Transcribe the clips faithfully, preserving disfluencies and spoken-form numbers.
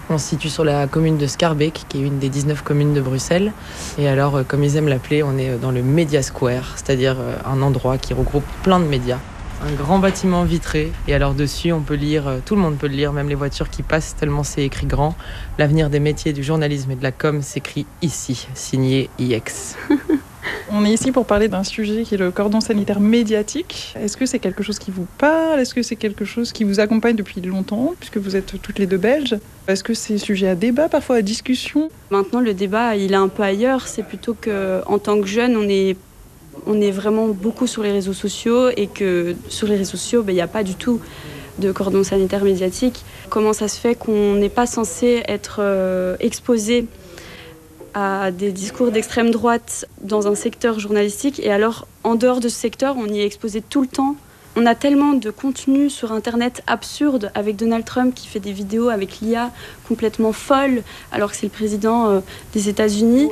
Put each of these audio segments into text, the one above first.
On se situe sur la commune de Schaerbeek, qui est une des dix-neuf communes de Bruxelles. Et alors, comme ils aiment l'appeler, on est dans le Media Square, c'est-à-dire un endroit qui regroupe plein de médias. Un grand bâtiment vitré, et alors dessus on peut lire, tout le monde peut le lire, même les voitures qui passent tellement c'est écrit grand. L'avenir des métiers du journalisme et de la com s'écrit ici, signé I X. On est ici pour parler d'un sujet qui est le cordon sanitaire médiatique. Est-ce que c'est quelque chose qui vous parle ? Est-ce que c'est quelque chose qui vous accompagne depuis longtemps, puisque vous êtes toutes les deux belges ? Est-ce que c'est sujet à débat, parfois à discussion ? Maintenant le débat il est un peu ailleurs, c'est plutôt qu'en tant que jeune on est On est vraiment beaucoup sur les réseaux sociaux et que sur les réseaux sociaux, il ben, n'y a pas du tout de cordon sanitaire médiatique. Comment ça se fait qu'on n'est pas censé être euh, exposé à des discours d'extrême droite dans un secteur journalistique et alors en dehors de ce secteur, on y est exposé tout le temps. On a tellement de contenu sur Internet absurde avec Donald Trump qui fait des vidéos avec l'I A complètement folle alors que c'est le président euh, des États-Unis.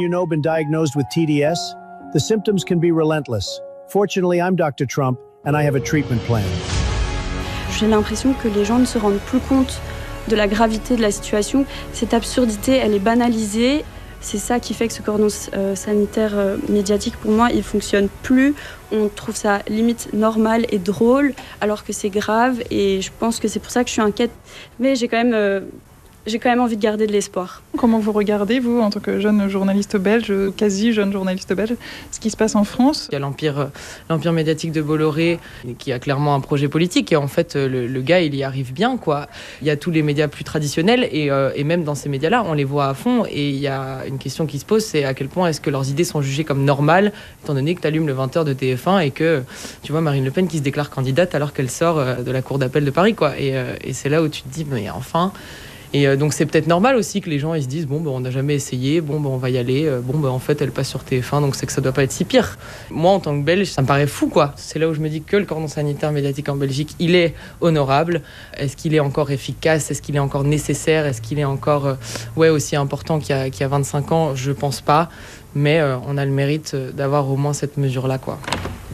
The symptoms can be relentless. Fortunately, I'm doctor Trump and I have a treatment plan. J'ai l'impression que les gens ne se rendent plus compte de la gravité de la situation. Cette absurdité, elle est banalisée. C'est ça qui fait que ce cordon euh, sanitaire euh, médiatique, pour moi, il fonctionne plus. On trouve ça limite normal et drôle, alors que c'est grave. Et je pense que c'est pour ça que je suis inquiète. Mais j'ai quand même... Euh, J'ai quand même envie de garder de l'espoir. Comment vous regardez, vous, en tant que jeune journaliste belge, quasi jeune journaliste belge, ce qui se passe en France ? Il y a l'empire, l'empire médiatique de Bolloré, qui a clairement un projet politique, et en fait, le, le gars, il y arrive bien, quoi. Il y a tous les médias plus traditionnels, et, euh, et même dans ces médias-là, on les voit à fond, et il y a une question qui se pose, c'est à quel point est-ce que leurs idées sont jugées comme normales, étant donné que tu allumes le vingt heures de T F un, et que, tu vois, Marine Le Pen qui se déclare candidate alors qu'elle sort de la cour d'appel de Paris, quoi. Et, euh, et c'est là où tu te dis, mais enfin... Et donc c'est peut-être normal aussi que les gens ils se disent bon ben on n'a jamais essayé, bon ben on va y aller, bon ben en fait elle passe sur T F un donc c'est que ça doit pas être si pire. Moi en tant que Belge ça me paraît fou quoi. C'est là où je me dis que le cordon sanitaire médiatique en Belgique il est honorable. Est-ce qu'il est encore efficace ? Est-ce qu'il est encore nécessaire ? Est-ce qu'il est encore euh, ouais aussi important qu'il y a, qu'il y a vingt-cinq ans ? Je pense pas, mais euh, on a le mérite d'avoir au moins cette mesure là quoi.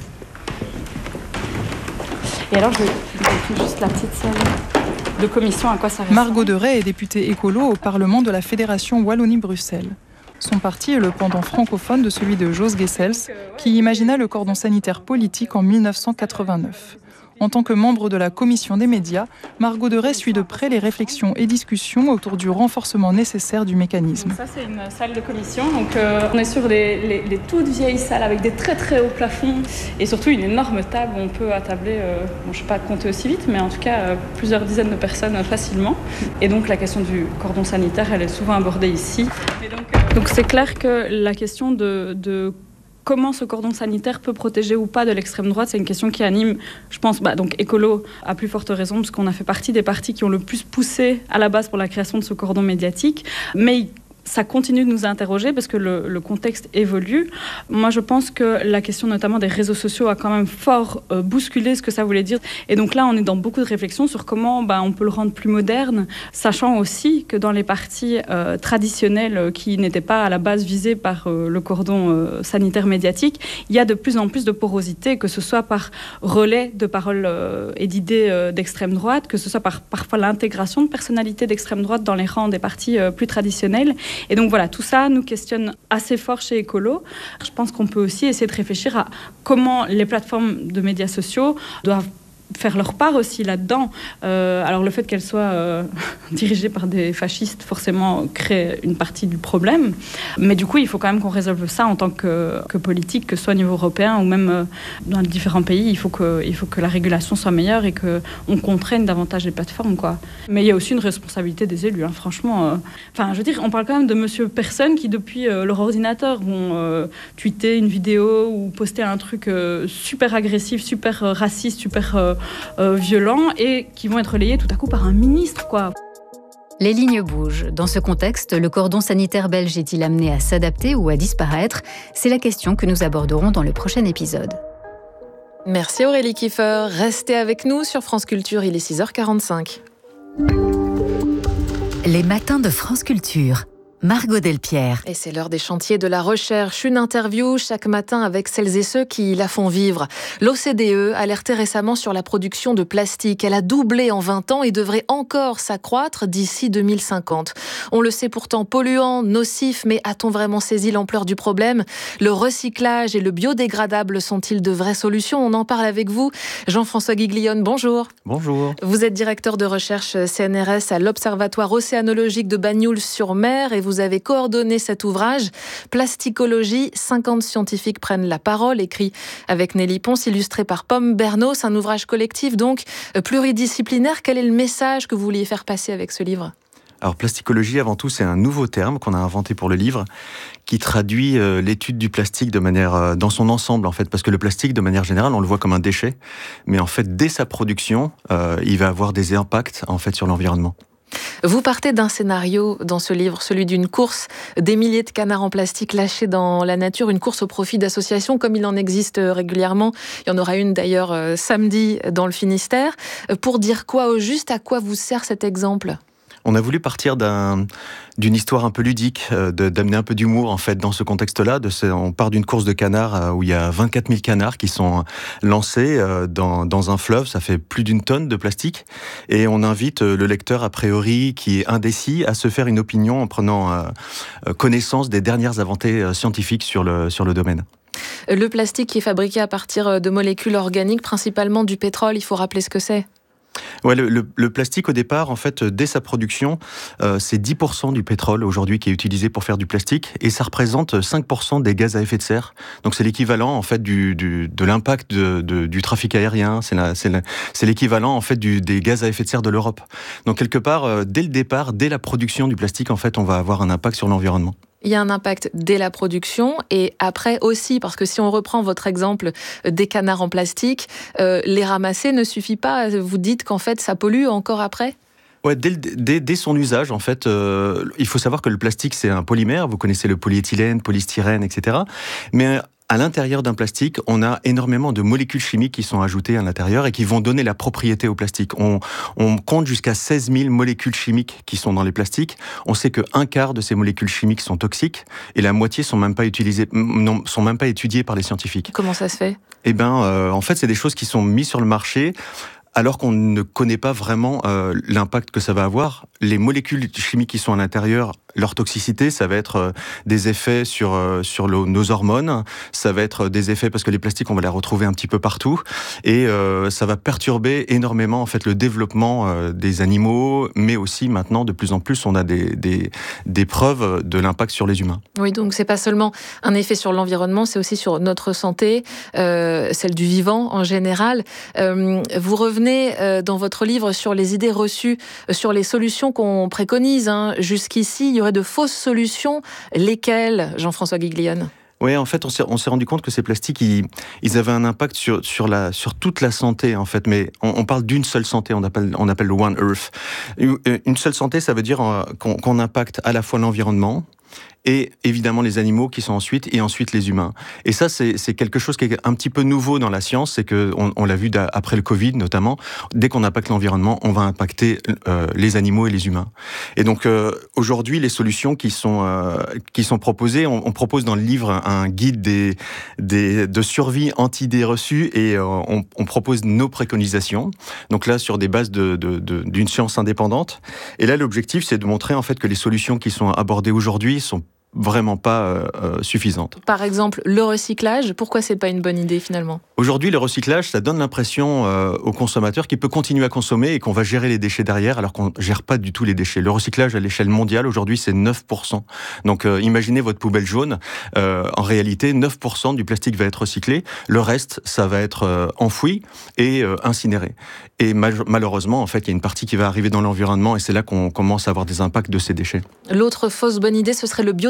Et alors je vais juste la petite salle de commission, à quoi ça ressemble. Margot Deray est députée écolo au Parlement de la Fédération Wallonie-Bruxelles. Son parti est le pendant francophone de celui de Jos Gesells, qui imagina le cordon sanitaire politique en dix-neuf cent quatre-vingt-neuf. En tant que membre de la commission des médias, Margot Deray suit de près les réflexions et discussions autour du renforcement nécessaire du mécanisme. Donc ça, c'est une salle de commission. Donc, euh, on est sur les, les, les toutes vieilles salles avec des très très hauts plafonds et surtout une énorme table où on peut attabler, euh, bon, je ne sais pas compter aussi vite, mais en tout cas euh, plusieurs dizaines de personnes euh, facilement. Et donc la question du cordon sanitaire, elle est souvent abordée ici. Et donc, euh, donc c'est clair que la question de... de comment ce cordon sanitaire peut protéger ou pas de l'extrême droite, c'est une question qui anime, je pense, bah, donc écolo à plus forte raison, parce qu'on a fait partie des partis qui ont le plus poussé à la base pour la création de ce cordon médiatique. Mais ça continue de nous interroger parce que le, le contexte évolue. Moi, je pense que la question notamment des réseaux sociaux a quand même fort euh, bousculé ce que ça voulait dire. Et donc là, on est dans beaucoup de réflexions sur comment bah, on peut le rendre plus moderne, sachant aussi que dans les partis euh, traditionnels euh, qui n'étaient pas à la base visés par euh, le cordon euh, sanitaire médiatique, il y a de plus en plus de porosité, que ce soit par relais de paroles euh, et d'idées euh, d'extrême droite, que ce soit par parfois l'intégration de personnalités d'extrême droite dans les rangs des partis euh, plus traditionnels. Et donc voilà, tout ça nous questionne assez fort chez Écolo. Je pense qu'on peut aussi essayer de réfléchir à comment les plateformes de médias sociaux doivent faire leur part aussi là-dedans. Euh, alors le fait qu'elles soient euh, dirigées par des fascistes, forcément, crée une partie du problème. Mais du coup, il faut quand même qu'on résolve ça en tant que, que politique, que ce soit au niveau européen ou même euh, dans les différents pays. Il faut que, il faut que la régulation soit meilleure et qu'on contraigne davantage les plateformes, quoi. Mais il y a aussi une responsabilité des élus, hein, franchement. Euh, enfin, je veux dire, on parle quand même de monsieur personne qui, depuis euh, leur ordinateur, vont euh, tweeter une vidéo ou poster un truc euh, super agressif, super euh, raciste, super... Euh, Euh, violents et qui vont être relayés tout à coup par un ministre, quoi. Les lignes bougent. Dans ce contexte, le cordon sanitaire belge est-il amené à s'adapter ou à disparaître ? C'est la question que nous aborderons dans le prochain épisode. Merci Aurélie Kiefer. Restez avec nous sur France Culture, il est six heures quarante-cinq. Les matins de France Culture. Margot Delpierre. Et c'est l'heure des chantiers de la recherche. Une interview chaque matin avec celles et ceux qui la font vivre. L'O C D E alertait récemment sur la production de plastique. Elle a doublé en vingt ans et devrait encore s'accroître d'ici deux mille cinquante. On le sait pourtant polluant, nocif, mais a-t-on vraiment saisi l'ampleur du problème ? Le recyclage et le biodégradable sont-ils de vraies solutions ? On en parle avec vous. Jean-François Guiglione, bonjour. Bonjour. Vous êtes directeur de recherche C N R S à l'Observatoire océanologique de Bagnoul-sur-Mer et vous avez coordonné cet ouvrage. Plasticologie, cinquante scientifiques prennent la parole, écrit avec Nelly Ponce, illustré par Pomme Bernos, un ouvrage collectif donc pluridisciplinaire. Quel est le message que vous vouliez faire passer avec ce livre ? Alors, plasticologie, avant tout, c'est un nouveau terme qu'on a inventé pour le livre, qui traduit euh, l'étude du plastique de manière, euh, dans son ensemble, en fait. Parce que le plastique, de manière générale, on le voit comme un déchet. Mais en fait, dès sa production, euh, il va avoir des impacts, en fait, sur l'environnement. Vous partez d'un scénario dans ce livre, celui d'une course des milliers de canards en plastique lâchés dans la nature, une course au profit d'associations comme il en existe régulièrement. Il y en aura une d'ailleurs euh, samedi dans le Finistère. Pour dire quoi au juste, à quoi vous sert cet exemple ? On a voulu partir d'un, d'une histoire un peu ludique, euh, de, d'amener un peu d'humour en fait dans ce contexte-là. De ce, on part d'une course de canards euh, où il y a vingt-quatre mille canards qui sont lancés euh, dans, dans un fleuve. Ça fait plus d'une tonne de plastique. Et on invite euh, le lecteur, a priori, qui est indécis, à se faire une opinion en prenant euh, connaissance des dernières avancées euh, scientifiques sur le, sur le domaine. Le plastique qui est fabriqué à partir de molécules organiques, principalement du pétrole, il faut rappeler ce que c'est. Ouais, le, le, le plastique au départ, en fait, dès sa production, euh, c'est dix pour cent du pétrole aujourd'hui qui est utilisé pour faire du plastique, et ça représente cinq pour cent des gaz à effet de serre. Donc c'est l'équivalent en fait du, du de l'impact de, de, du trafic aérien. C'est, la, c'est, la, c'est l'équivalent en fait du, des gaz à effet de serre de l'Europe. Donc quelque part, euh, dès le départ, dès la production du plastique, en fait, on va avoir un impact sur l'environnement. Il y a un impact dès la production et après aussi, parce que si on reprend votre exemple des canards en plastique, euh, les ramasser ne suffit pas. Vous dites qu'en fait, ça pollue encore après ? Ouais, dès, dès, dès son usage, en fait, euh, il faut savoir que le plastique, c'est un polymère. Vous connaissez le polyéthylène, polystyrène, et cetera. Mais à l'intérieur d'un plastique, on a énormément de molécules chimiques qui sont ajoutées à l'intérieur et qui vont donner la propriété au plastique. On, on compte jusqu'à seize mille molécules chimiques qui sont dans les plastiques. On sait qu'un quart de ces molécules chimiques sont toxiques et la moitié sont même pas utilisées, non, sont même pas étudiées par les scientifiques. Comment ça se fait ? Eh ben, euh, en fait, c'est des choses qui sont mises sur le marché alors qu'on ne connaît pas vraiment euh, l'impact que ça va avoir. Les molécules chimiques qui sont à l'intérieur, leur toxicité, ça va être euh, des effets sur, euh, sur le, nos hormones, ça va être des effets parce que les plastiques, on va les retrouver un petit peu partout, et euh, ça va perturber énormément en fait, le développement euh, des animaux, mais aussi maintenant, de plus en plus, on a des, des, des preuves de l'impact sur les humains. Oui, donc c'est pas seulement un effet sur l'environnement, c'est aussi sur notre santé, euh, celle du vivant en général. Euh, vous revenez dans votre livre sur les idées reçues, sur les solutions qu'on préconise. Hein. Jusqu'ici, il y aurait de fausses solutions. Lesquelles, Jean-François Guiglione ? Oui, en fait, on s'est, on s'est rendu compte que ces plastiques, ils, ils avaient un impact sur, sur, la, sur toute la santé, en fait. Mais on, on parle d'une seule santé, on appelle, on appelle le One Earth. Une seule santé, ça veut dire qu'on, qu'on impacte à la fois l'environnement, et évidemment les animaux qui sont ensuite, et ensuite les humains. Et ça, c'est, c'est quelque chose qui est un petit peu nouveau dans la science, c'est qu'on on l'a vu après le Covid notamment, dès qu'on impacte l'environnement, on va impacter euh, les animaux et les humains. Et donc euh, aujourd'hui, les solutions qui sont, euh, qui sont proposées, on, on propose dans le livre un guide des, des, de survie anti-idées reçues, et euh, on, on propose nos préconisations, donc là sur des bases de, de, de, d'une science indépendante. Et là, l'objectif, c'est de montrer en fait que les solutions qui sont abordées aujourd'hui sont vraiment pas euh, suffisantes. Par exemple, le recyclage, pourquoi c'est pas une bonne idée finalement ? Aujourd'hui, le recyclage, ça donne l'impression euh, au consommateur qu'il peut continuer à consommer et qu'on va gérer les déchets derrière, alors qu'on gère pas du tout les déchets. Le recyclage à l'échelle mondiale, aujourd'hui, c'est neuf pour cent. Donc euh, imaginez votre poubelle jaune, euh, en réalité, neuf pour cent du plastique va être recyclé, le reste, ça va être euh, enfoui et euh, incinéré. Et mal- malheureusement, en fait, il y a une partie qui va arriver dans l'environnement et c'est là qu'on commence à avoir des impacts de ces déchets. L'autre fausse bonne idée, ce serait le biodégradable.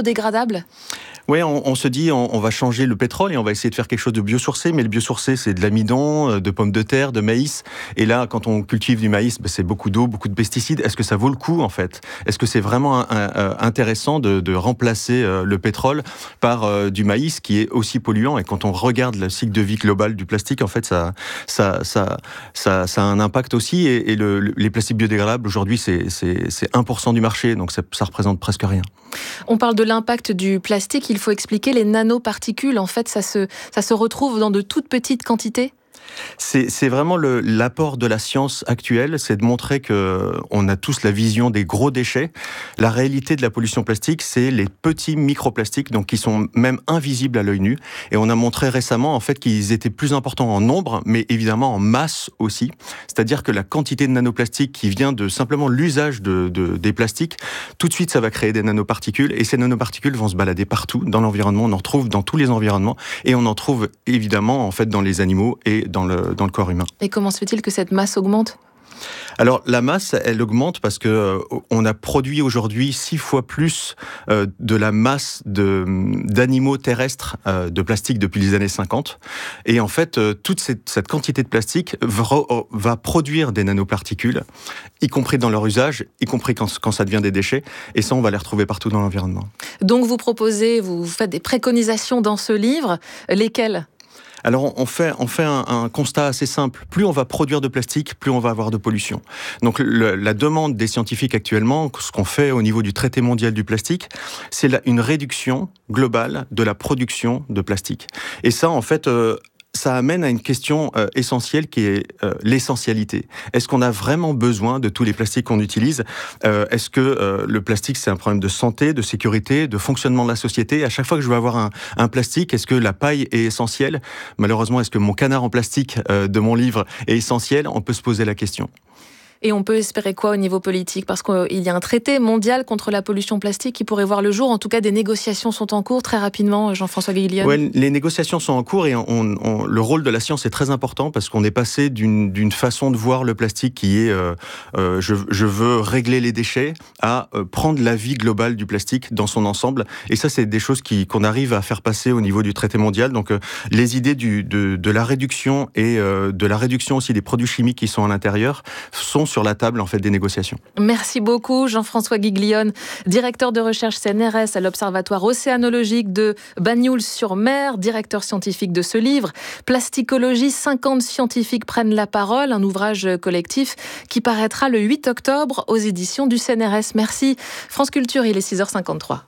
biodégradable ? Oui, on, on se dit on, on va changer le pétrole et on va essayer de faire quelque chose de biosourcé, mais le biosourcé c'est de l'amidon, de pommes de terre, de maïs. Et là, quand on cultive du maïs, ben, c'est beaucoup d'eau, beaucoup de pesticides. Est-ce que ça vaut le coup en fait ? Est-ce que c'est vraiment un, un, intéressant de, de remplacer euh, le pétrole par euh, du maïs qui est aussi polluant ? Et quand on regarde le cycle de vie global du plastique, en fait, ça, ça, ça, ça, ça a un impact aussi. Et, et le, le, les plastiques biodégradables aujourd'hui, c'est, c'est, c'est un pour cent du marché, donc ça, ça représente presque rien. On parle de l'impact du plastique, il faut expliquer les nanoparticules. En fait, ça se, ça se retrouve dans de toutes petites quantités ? C'est, c'est vraiment le, l'apport de la science actuelle, c'est de montrer que on a tous la vision des gros déchets. La réalité de la pollution plastique, c'est les petits microplastiques, donc qui sont même invisibles à l'œil nu. Et on a montré récemment en fait qu'ils étaient plus importants en nombre, mais évidemment en masse aussi. C'est-à-dire que la quantité de nanoplastiques qui vient de simplement l'usage de, de, des plastiques, tout de suite ça va créer des nanoparticules. Et ces nanoparticules vont se balader partout dans l'environnement. On en retrouve dans tous les environnements et on en trouve évidemment en fait dans les animaux et dans le, dans le corps humain. Et comment se fait-il que cette masse augmente ? Alors la masse, elle augmente parce que euh, on a produit aujourd'hui six fois plus euh, de la masse de, d'animaux terrestres euh, de plastique depuis les années cinquante. Et en fait, euh, toute cette, cette quantité de plastique va, va produire des nanoparticules, y compris dans leur usage, y compris quand, quand ça devient des déchets. Et ça, on va les retrouver partout dans l'environnement. Donc vous proposez, vous faites des préconisations dans ce livre. Lesquelles ? Alors on fait, on fait un, un constat assez simple. Plus on va produire de plastique, plus on va avoir de pollution. Donc le, la demande des scientifiques actuellement, ce qu'on fait au niveau du traité mondial du plastique, c'est la, une réduction globale de la production de plastique. Et ça, en fait... Euh, ça amène à une question euh, essentielle qui est euh, l'essentialité. Est-ce qu'on a vraiment besoin de tous les plastiques qu'on utilise ? euh, Est-ce que euh, le plastique, c'est un problème de santé, de sécurité, de fonctionnement de la société ? À chaque fois que je veux avoir un, un plastique, est-ce que la paille est essentielle ? Malheureusement, est-ce que mon canard en plastique euh, de mon livre est essentiel ? On peut se poser la question. Et on peut espérer quoi au niveau politique ? Parce qu'il y a un traité mondial contre la pollution plastique qui pourrait voir le jour. En tout cas, des négociations sont en cours. Très rapidement, Jean-François Guiglione. Ouais, les négociations sont en cours et on, on, le rôle de la science est très important parce qu'on est passé d'une, d'une façon de voir le plastique qui est euh, euh, je, je veux régler les déchets à euh, prendre la vie globale du plastique dans son ensemble. Et ça, c'est des choses qui, qu'on arrive à faire passer au niveau du traité mondial. Donc, euh, les idées du, de, de la réduction et euh, de la réduction aussi des produits chimiques qui sont à l'intérieur sont sur la table en fait des négociations. Merci beaucoup Jean-François Guiglione, directeur de recherche C N R S à l'Observatoire océanologique de Banyuls-sur-Mer, directeur scientifique de ce livre. Plasticologie, cinquante scientifiques prennent la parole, un ouvrage collectif qui paraîtra le huit octobre aux éditions du C N R S. Merci. France Culture, il est six heures cinquante-trois.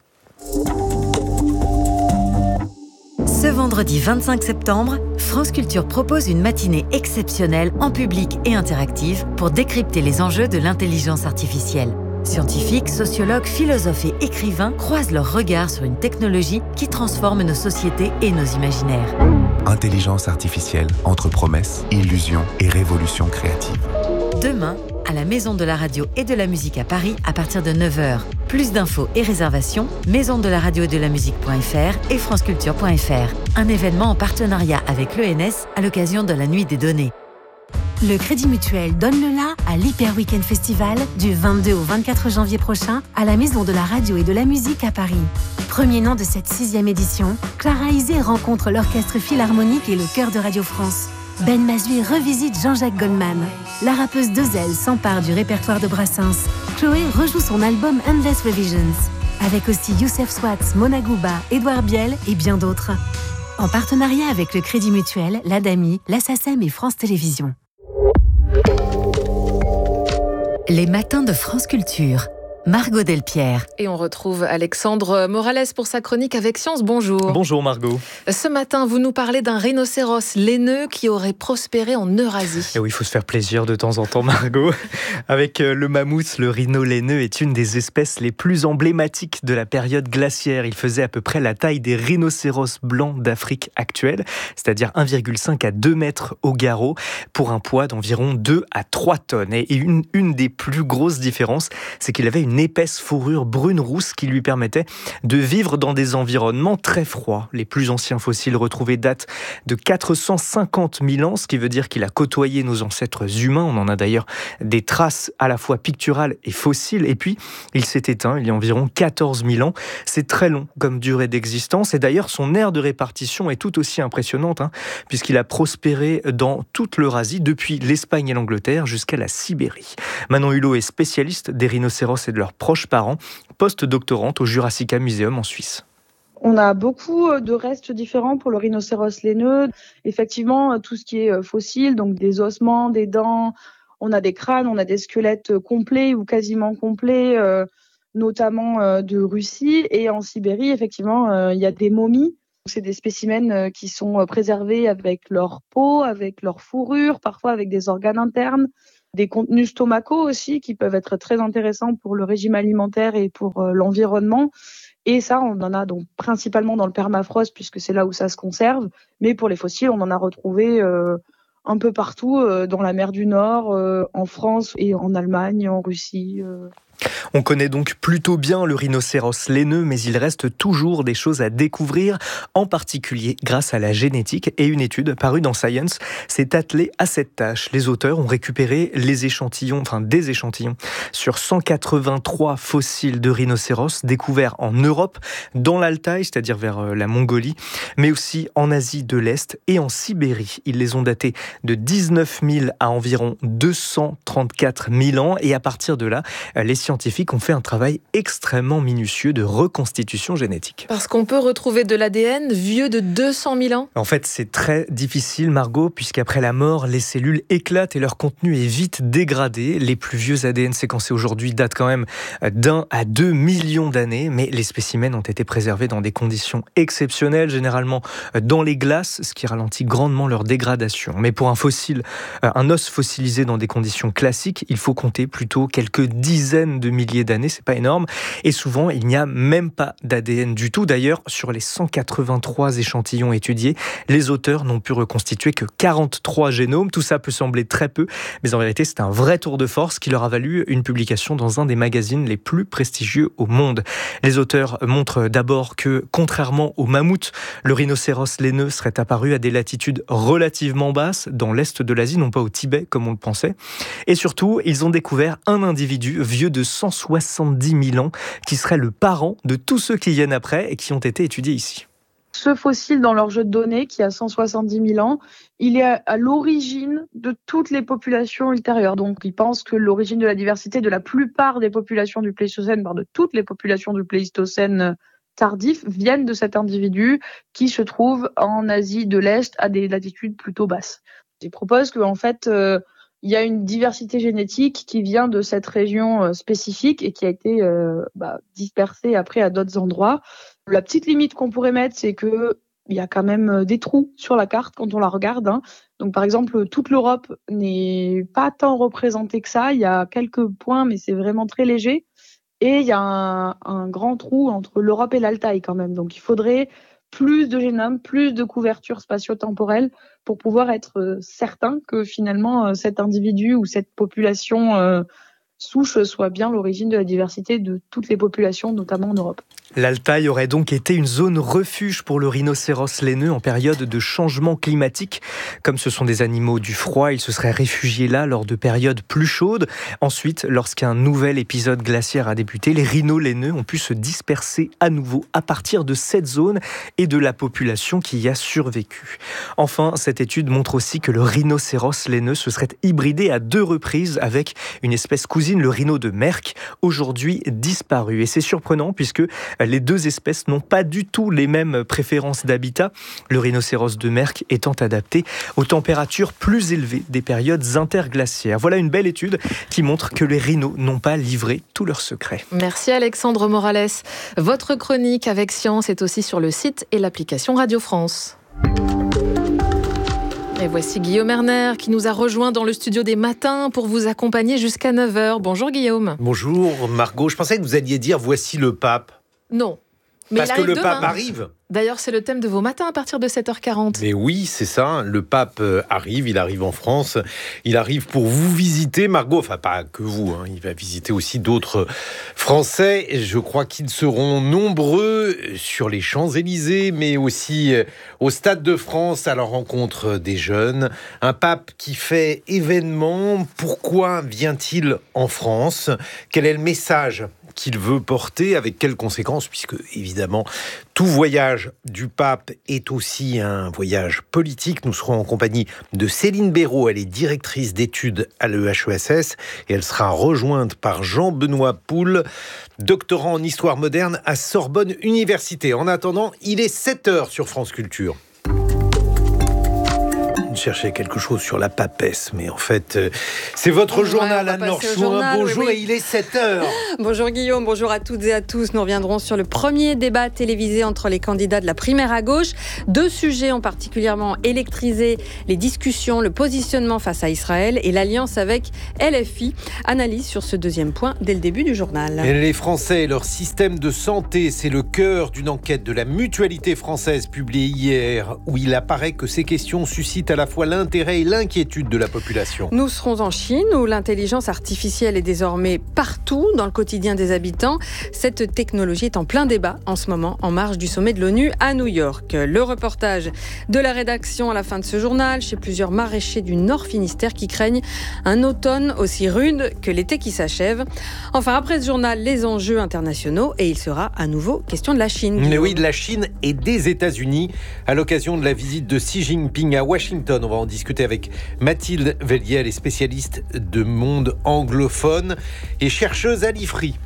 Ce vendredi vingt-cinq septembre, France Culture propose une matinée exceptionnelle en public et interactive pour décrypter les enjeux de l'intelligence artificielle. Scientifiques, sociologues, philosophes et écrivains croisent leurs regards sur une technologie qui transforme nos sociétés et nos imaginaires. Intelligence artificielle entre promesses, illusions et révolution créative. Demain, à la Maison de la Radio et de la Musique à Paris à partir de neuf heures. Plus d'infos et réservations, maison de la radio et de la musique point f r et franceculture point f r. Un événement en partenariat avec l'E N S à l'occasion de la Nuit des données. Le Crédit Mutuel donne le la à l'Hyper Weekend Festival du vingt-deux au vingt-quatre janvier prochain à la Maison de la Radio et de la Musique à Paris. Premier nom de cette sixième édition, Clara Isé rencontre l'Orchestre Philharmonique et le Chœur de Radio France. Ben Mazui revisite Jean-Jacques Goldman. La rappeuse Dezel s'empare du répertoire de Brassens. Chloé rejoue son album Endless Revisions. Avec aussi Youssef Swatz, Mona Gouba, Édouard Biel et bien d'autres. En partenariat avec le Crédit Mutuel, l'Adami, la SACEM et France Télévisions. Les matins de France Culture. Margot Delpierre. Et on retrouve Alexandre Morales pour sa chronique Avec Science. Bonjour. Bonjour Margot. Ce matin, vous nous parlez d'un rhinocéros laineux qui aurait prospéré en Eurasie. Et oui, il faut se faire plaisir de temps en temps, Margot. Avec le mammouth, le rhino laineux est une des espèces les plus emblématiques de la période glaciaire. Il faisait à peu près la taille des rhinocéros blancs d'Afrique actuelle, c'est-à-dire un virgule cinq à deux mètres au garrot, pour un poids d'environ deux à trois tonnes. Et une, une des plus grosses différences, c'est qu'il avait une une épaisse fourrure brune-rousse qui lui permettait de vivre dans des environnements très froids. Les plus anciens fossiles retrouvés datent de quatre cent cinquante mille ans, ce qui veut dire qu'il a côtoyé nos ancêtres humains. On en a d'ailleurs des traces à la fois picturales et fossiles. Et puis, il s'est éteint il y a environ quatorze mille ans. C'est très long comme durée d'existence. Et d'ailleurs, son aire de répartition est tout aussi impressionnante, hein, puisqu'il a prospéré dans toute l'Eurasie, depuis l'Espagne et l'Angleterre jusqu'à la Sibérie. Manon Hulot est spécialiste des rhinocéros et de leurs proches parents, post-doctorante au Jurassica Museum en Suisse. On a beaucoup de restes différents pour le rhinocéros laineux. Effectivement, tout ce qui est fossile, donc des ossements, des dents, on a des crânes, on a des squelettes complets ou quasiment complets, euh, notamment euh, de Russie. Et en Sibérie, effectivement, euh, il y a des momies. C'est des spécimens qui sont préservés avec leur peau, avec leur fourrure, parfois avec des organes internes. Des contenus stomacaux aussi qui peuvent être très intéressants pour le régime alimentaire et pour euh, l'environnement. Et ça, on en a donc principalement dans le permafrost puisque c'est là où ça se conserve. Mais pour les fossiles, on en a retrouvé euh, un peu partout euh, dans la mer du Nord, euh, en France et en Allemagne, en Russie. Euh. On connaît donc plutôt bien le rhinocéros laineux, mais il reste toujours des choses à découvrir, en particulier grâce à la génétique. Et une étude parue dans Science s'est attelée à cette tâche. Les auteurs ont récupéré les échantillons, enfin des échantillons, sur cent quatre-vingt-trois fossiles de rhinocéros découverts en Europe, dans l'Altaï, c'est-à-dire vers la Mongolie, mais aussi en Asie de l'Est et en Sibérie. Ils les ont datés de dix-neuf mille à environ deux cent trente-quatre mille ans. Et à partir de là, les scientifiques ont fait un travail extrêmement minutieux de reconstitution génétique. Parce qu'on peut retrouver de l'A D N vieux de deux cent mille ans ? En fait, c'est très difficile, Margot, puisqu'après la mort, les cellules éclatent et leur contenu est vite dégradé. Les plus vieux A D N séquencés aujourd'hui datent quand même d'un à deux millions d'années, mais les spécimens ont été préservés dans des conditions exceptionnelles, généralement dans les glaces, ce qui ralentit grandement leur dégradation. Mais pour un fossile, un os fossilisé dans des conditions classiques, il faut compter plutôt quelques dizaines de milliers d'années, c'est pas énorme, et souvent il n'y a même pas d'A D N du tout. D'ailleurs, sur les cent quatre-vingt-trois échantillons étudiés, les auteurs n'ont pu reconstituer que quarante-trois génomes. Tout ça peut sembler très peu, mais en vérité c'est un vrai tour de force qui leur a valu une publication dans un des magazines les plus prestigieux au monde. Les auteurs montrent d'abord que, contrairement au mammouth, le rhinocéros laineux serait apparu à des latitudes relativement basses, dans l'est de l'Asie, non pas au Tibet comme on le pensait. Et surtout, ils ont découvert un individu vieux de cent soixante-dix mille ans, qui serait le parent de tous ceux qui viennent après et qui ont été étudiés ici. Ce fossile dans leur jeu de données, qui a cent soixante-dix mille ans, il est à l'origine de toutes les populations ultérieures. Donc, ils pensent que l'origine de la diversité de la plupart des populations du Pléistocène, voire de toutes les populations du Pléistocène tardif, viennent de cet individu qui se trouve en Asie de l'Est à des latitudes plutôt basses. Ils proposent qu'en fait, euh, il y a une diversité génétique qui vient de cette région euh, spécifique et qui a été euh, bah, dispersée après à d'autres endroits. La petite limite qu'on pourrait mettre, c'est que il y a quand même des trous sur la carte quand on la regarde. Hein. Donc, par exemple, toute l'Europe n'est pas tant représentée que ça. Il y a quelques points, mais c'est vraiment très léger. Et il y a un, un grand trou entre l'Europe et l'Altaï quand même. Donc, il faudrait plus de génomes, plus de couverture spatio-temporelle pour pouvoir être certain que finalement cet individu ou cette population euh, souche soit bien l'origine de la diversité de toutes les populations, notamment en Europe. L'Altaï aurait donc été une zone refuge pour le rhinocéros laineux en période de changement climatique. Comme ce sont des animaux du froid, ils se seraient réfugiés là lors de périodes plus chaudes. Ensuite, lorsqu'un nouvel épisode glaciaire a débuté, les rhinos laineux ont pu se disperser à nouveau à partir de cette zone et de la population qui y a survécu. Enfin, cette étude montre aussi que le rhinocéros laineux se serait hybridé à deux reprises avec une espèce cousine, le rhino de Merck, aujourd'hui disparu. Et c'est surprenant puisque les deux espèces n'ont pas du tout les mêmes préférences d'habitat, le rhinocéros de Merck étant adapté aux températures plus élevées des périodes interglaciaires. Voilà une belle étude qui montre que les rhinos n'ont pas livré tous leurs secrets. Merci Alexandre Morales. Votre chronique avec Science est aussi sur le site et l'application Radio France. Et voici Guillaume Erner qui nous a rejoint dans le studio des matins pour vous accompagner jusqu'à neuf heures. Bonjour Guillaume. Bonjour Margot, je pensais que vous alliez dire « Voici le pape ». Non. Mais Parce il que arrive le demain. pape arrive. D'ailleurs, c'est le thème de vos matins à partir de sept heures quarante. Mais oui, c'est ça. Le pape arrive, il arrive en France. Il arrive pour vous visiter, Margot. Enfin, pas que vous. Hein, il va visiter aussi d'autres Français. Je crois qu'ils seront nombreux sur les Champs-Élysées, mais aussi au Stade de France à la rencontre des jeunes. Un pape qui fait événement. Pourquoi vient-il en France ? Quel est le message qu'il veut porter, avec quelles conséquences, puisque évidemment tout voyage du pape est aussi un voyage politique. Nous serons en compagnie de Céline Béraud, elle est directrice d'études à l'E H E S S et elle sera rejointe par Jean-Benoît Poul, doctorant en histoire moderne à Sorbonne Université. En attendant, il est sept heures sur France Culture. Je cherchais quelque chose sur la papesse, mais en fait, euh, c'est votre ouais, journal, Anne-Laure Chouin. Bonjour, oui, oui. Et il est sept heures. Bonjour Guillaume, bonjour à toutes et à tous. Nous reviendrons sur le premier débat télévisé entre les candidats de la primaire à gauche. Deux sujets ont particulièrement électrisé les discussions, le positionnement face à Israël et l'alliance avec L F I. Analyse sur ce deuxième point dès le début du journal. Et les Français et leur système de santé, c'est le cœur d'une enquête de la Mutualité française publiée hier, où il apparaît que ces questions suscitent à la fois l'intérêt et l'inquiétude de la population. Nous serons en Chine, où l'intelligence artificielle est désormais partout dans le quotidien des habitants. Cette technologie est en plein débat en ce moment, en marge du sommet de l'ONU à New York. Le reportage de la rédaction à la fin de ce journal, chez plusieurs maraîchers du Nord Finistère qui craignent un automne aussi rude que l'été qui s'achève. Enfin, après ce journal, les enjeux internationaux, et il sera à nouveau question de la Chine. Mais oui, de la Chine et des États-Unis, à l'occasion de la visite de Xi Jinping à Washington. On va en discuter avec Mathilde Vellier, elle est spécialiste de monde anglophone et chercheuse à l'I F R I.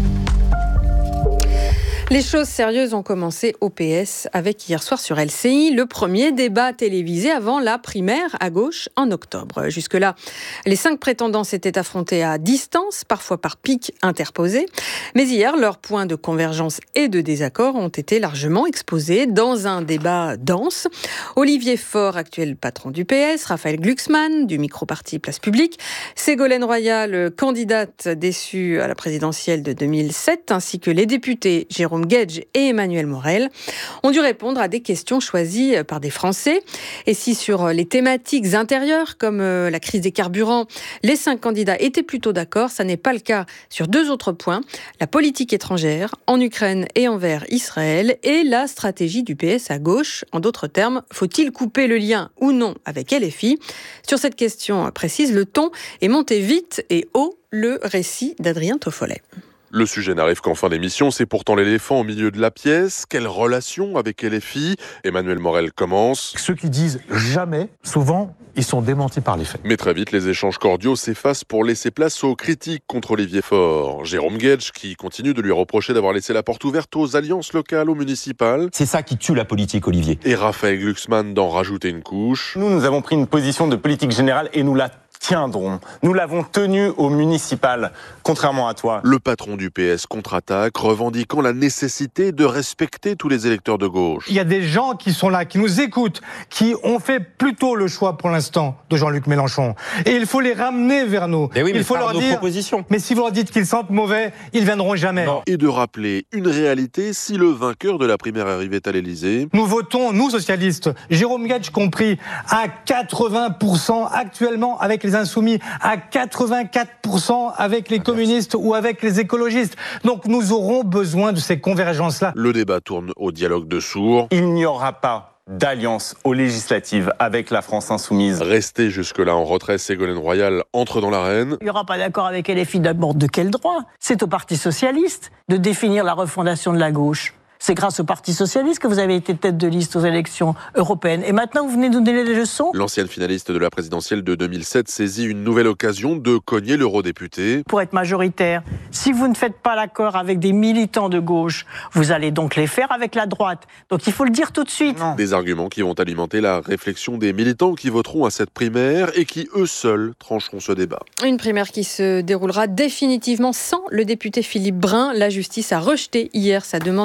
Les choses sérieuses ont commencé au P S avec hier soir sur L C I le premier débat télévisé avant la primaire à gauche en octobre. Jusque-là, les cinq prétendants s'étaient affrontés à distance, parfois par pics interposés. Mais hier, leurs points de convergence et de désaccord ont été largement exposés dans un débat dense. Olivier Faure, actuel patron du P S, Raphaël Glucksmann, du micro-parti Place Publique, Ségolène Royal, candidate déçue à la présidentielle de deux mille sept, ainsi que les députés Jérôme Guedj et Emmanuel Morel ont dû répondre à des questions choisies par des Français. Et si sur les thématiques intérieures, comme la crise des carburants, les cinq candidats étaient plutôt d'accord, ça n'est pas le cas sur deux autres points, la politique étrangère en Ukraine et envers Israël et la stratégie du P S à gauche. En d'autres termes, faut-il couper le lien ou non avec L F I ? Sur cette question précise, le ton est monté vite et haut, le récit d'Adrien Toffolet. Le sujet n'arrive qu'en fin d'émission, c'est pourtant l'éléphant au milieu de la pièce. Quelle relation avec L F I ? Emmanuel Morel commence. Ceux qui disent jamais, souvent, ils sont démentis par les faits. Mais très vite, les échanges cordiaux s'effacent pour laisser place aux critiques contre Olivier Faure. Jérôme Guedj, qui continue de lui reprocher d'avoir laissé la porte ouverte aux alliances locales, aux municipales. C'est ça qui tue la politique, Olivier. Et Raphaël Glucksmann d'en rajouter une couche. Nous, nous avons pris une position de politique générale et nous la tiendrons. Nous l'avons tenu au municipal, contrairement à toi. Le patron du P S contre-attaque, revendiquant la nécessité de respecter tous les électeurs de gauche. Il y a des gens qui sont là, qui nous écoutent, qui ont fait plutôt le choix pour l'instant de Jean-Luc Mélenchon. Et il faut les ramener vers nous. Mais oui, mais il faut leur nos dire. Propositions. Mais si vous leur dites qu'ils sentent mauvais, ils viendront jamais. Non. Et de rappeler une réalité si le vainqueur de la primaire arrivait à l'Élysée. Nous votons, nous socialistes, Jérôme Guedj compris, à quatre-vingts pour cent actuellement avec les Insoumis, à quatre-vingt-quatre pour cent avec les communistes ou avec les écologistes. Donc nous aurons besoin de ces convergences-là. Le débat tourne au dialogue de sourds. Il n'y aura pas d'alliance aux législatives avec la France insoumise. Restez jusque-là en retrait, Ségolène Royal entre dans l'arène. Il n'y aura pas d'accord avec L F I d'abord de quel droit ? C'est au Parti socialiste de définir la refondation de la gauche. C'est grâce au Parti socialiste que vous avez été tête de liste aux élections européennes. Et maintenant, vous venez nous donner des leçons ? L'ancienne finaliste de la présidentielle de deux mille sept saisit une nouvelle occasion de cogner l'eurodéputé. Pour être majoritaire, si vous ne faites pas l'accord avec des militants de gauche, vous allez donc les faire avec la droite. Donc il faut le dire tout de suite. Non. Des arguments qui vont alimenter la réflexion des militants qui voteront à cette primaire et qui, eux seuls, trancheront ce débat. Une primaire qui se déroulera définitivement sans le député Philippe Brun. La justice a rejeté hier sa demande de réintégration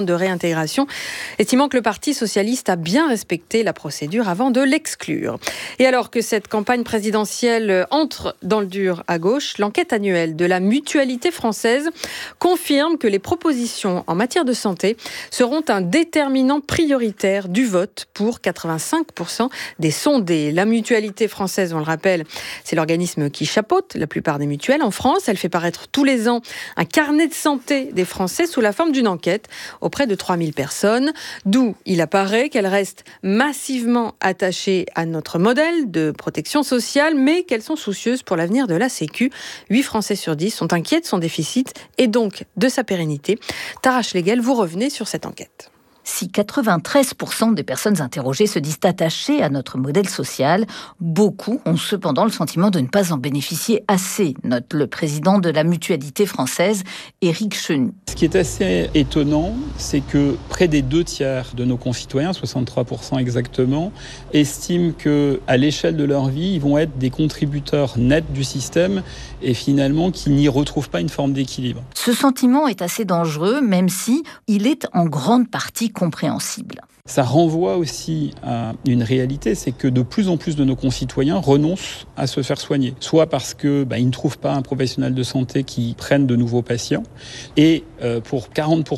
réintégration, estimant que le Parti socialiste a bien respecté la procédure avant de l'exclure. Et alors que cette campagne présidentielle entre dans le dur à gauche, l'enquête annuelle de la Mutualité française confirme que les propositions en matière de santé seront un déterminant prioritaire du vote pour quatre-vingt-cinq pour cent des sondés. La Mutualité française, on le rappelle, c'est l'organisme qui chapeaute la plupart des mutuelles en France. Elle fait paraître tous les ans un carnet de santé des Français sous la forme d'une enquête auprès de trois mille personnes, d'où il apparaît qu'elle reste massivement attachée à notre modèle de protection sociale, mais qu'elles sont soucieuses pour l'avenir de la Sécu. huit Français sur dix sont inquiets de son déficit et donc de sa pérennité. Tara Schlegel, vous revenez sur cette enquête. Si quatre-vingt-treize pour cent des personnes interrogées se disent attachées à notre modèle social, beaucoup ont cependant le sentiment de ne pas en bénéficier assez, note le président de la Mutualité française, Éric Chenu. Ce qui est assez étonnant, c'est que près des deux tiers de nos concitoyens, soixante-trois pour cent exactement, estiment qu'à l'échelle de leur vie, ils vont être des contributeurs nets du système et finalement qu'ils n'y retrouvent pas une forme d'équilibre. Ce sentiment est assez dangereux, même si il est en grande partie compréhensible. Ça renvoie aussi à une réalité, c'est que de plus en plus de nos concitoyens renoncent à se faire soigner. Soit parce que bah, ils ne trouvent pas un professionnel de santé qui prenne de nouveaux patients, et euh, pour quarante pour